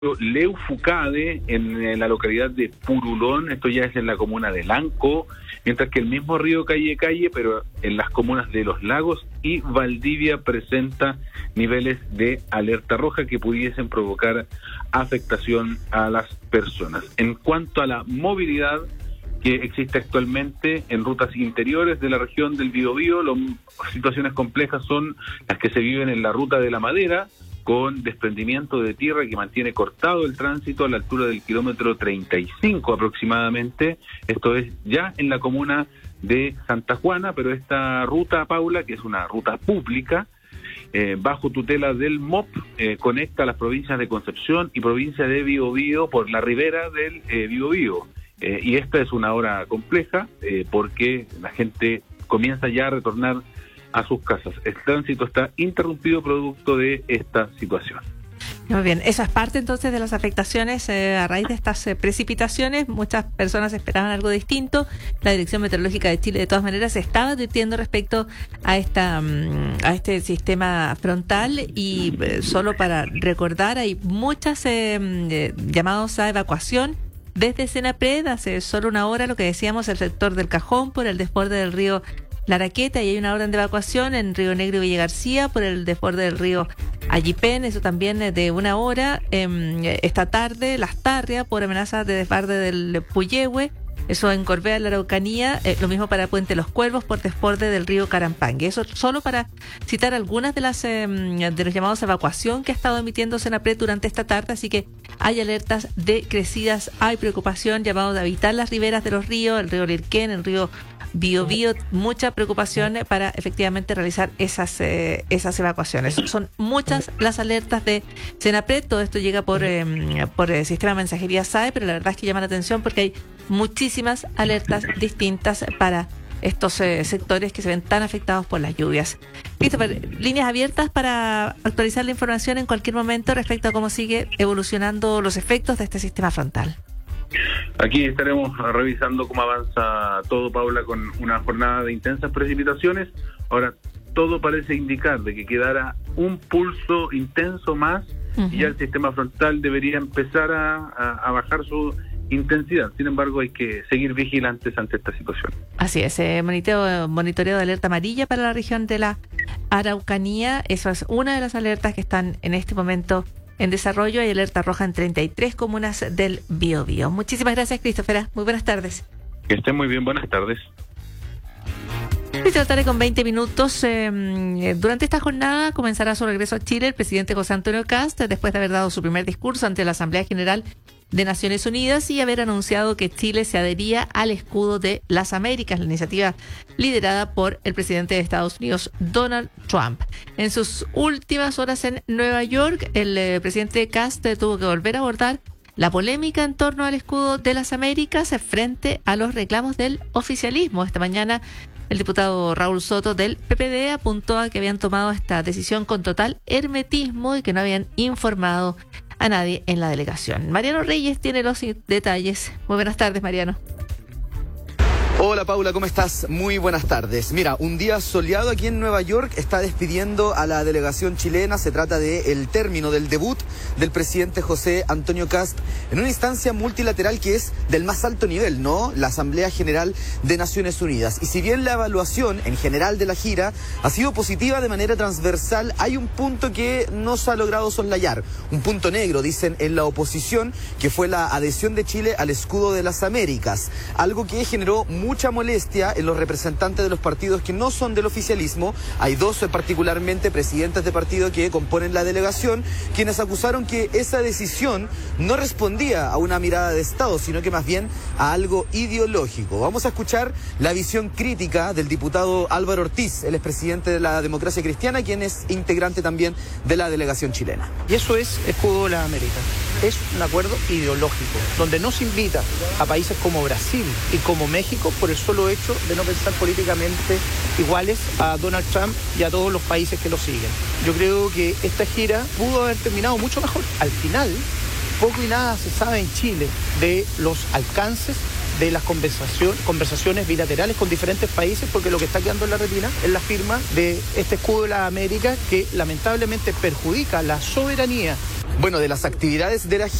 Leufucade en la localidad de Purulón, esto ya es en la comuna de Lanco, mientras que el mismo río Calle, pero en las comunas de Los Lagos y Valdivia presenta niveles de alerta roja que pudiesen provocar afectación a las personas. En cuanto a la movilidad que existe actualmente en rutas interiores de la región del Biobío, las situaciones complejas son las que se viven en la ruta de la Madera, con desprendimiento de tierra que mantiene cortado el tránsito a la altura del kilómetro 35 aproximadamente. Esto es ya en la comuna de Santa Juana, pero esta ruta, Paula, que es una ruta pública, bajo tutela del MOP, conecta las provincias de Concepción y provincia de Biobío por la ribera del Biobío. Y esta es una hora compleja porque la gente comienza ya a retornar a sus casas. El tránsito está interrumpido producto de esta situación. Muy bien, eso es parte entonces de las afectaciones a raíz de estas precipitaciones. Muchas personas esperaban algo distinto. La Dirección Meteorológica de Chile de todas maneras estaba advirtiendo respecto a este sistema frontal y solo para recordar, hay muchas llamados a evacuación desde Senapred hace solo una hora, lo que decíamos, el sector del Cajón por el desborde del río Laraqueta, y hay una orden de evacuación en Río Negro y Villa García por el desborde del río Allipén, eso también de una hora. Esta tarde, Las Tarrias por amenaza de desborde del Puyehue, eso en Corvea, la Araucanía, lo mismo para Puente Los Cuervos por desborde del río Carampangue. Eso solo para citar algunas de los llamados a evacuación que ha estado emitiendo Senapred durante esta tarde, así que hay alertas de crecidas, hay preocupación, llamados a evitar las riberas de los ríos, el río Lirquén, el río Biobío, mucha preocupación para efectivamente realizar esas evacuaciones. Son muchas las alertas de Senapred, todo esto llega por sistema de mensajería SAE, pero la verdad es que llama la atención porque hay muchísimas alertas distintas para estos sectores que se ven tan afectados por las lluvias. Christopher, líneas abiertas para actualizar la información en cualquier momento respecto a cómo sigue evolucionando los efectos de este sistema frontal. Aquí estaremos revisando cómo avanza todo, Paula, con una jornada de intensas precipitaciones. Ahora, todo parece indicar de que quedara un pulso intenso más y ya el sistema frontal debería empezar a bajar su intensidad. Sin embargo, hay que seguir vigilantes ante esta situación. Así es, monitoreo de alerta amarilla para la región de la Araucanía. Eso es una de las alertas que están en este momento en desarrollo. Hay alerta roja en 33 comunas del Biobío. Muchísimas gracias, Christopher. Muy buenas tardes. Que estén muy bien, buenas tardes. Esta tarde con 20 minutos. Durante esta jornada comenzará su regreso a Chile el presidente José Antonio Kast, después de haber dado su primer discurso ante la Asamblea General de Naciones Unidas y haber anunciado que Chile se adhería al escudo de las Américas, la iniciativa liderada por el presidente de Estados Unidos, Donald Trump. En sus últimas horas en Nueva York, el presidente Kast tuvo que volver a abordar la polémica en torno al escudo de las Américas frente a los reclamos del oficialismo. Esta mañana el diputado Raúl Soto del PPD apuntó a que habían tomado esta decisión con total hermetismo y que no habían informado a nadie en la delegación. Mariano Reyes tiene los detalles. Muy buenas tardes, Mariano. Hola Paula, ¿cómo estás? Muy buenas tardes. Mira, un día soleado aquí en Nueva York está despidiendo a la delegación chilena. Se trata del término del debut del presidente José Antonio Kast en una instancia multilateral que es del más alto nivel, ¿no? La Asamblea General de Naciones Unidas. Y si bien la evaluación en general de la gira ha sido positiva de manera transversal, hay un punto que no se ha logrado soslayar. Un punto negro, dicen en la oposición, que fue la adhesión de Chile al escudo de las Américas. Algo que generó mucha molestia en los representantes de los partidos que no son del oficialismo. Hay dos particularmente presidentes de partido que componen la delegación, quienes acusaron que esa decisión no respondía a una mirada de Estado, sino que más bien a algo ideológico. Vamos a escuchar la visión crítica del diputado Álvaro Ortiz, el expresidente de la Democracia Cristiana, quien es integrante también de la delegación chilena. Y eso es escudo de las Américas. Es un acuerdo ideológico, donde no se invita a países como Brasil y como México por el solo hecho de no pensar políticamente iguales a Donald Trump y a todos los países que lo siguen. Yo creo que esta gira pudo haber terminado mucho mejor. Al final, poco y nada se sabe en Chile de los alcances de las conversaciones bilaterales con diferentes países, porque lo que está quedando en la retina es la firma de este escudo de las Américas que lamentablemente perjudica la soberanía. Bueno, de las actividades de la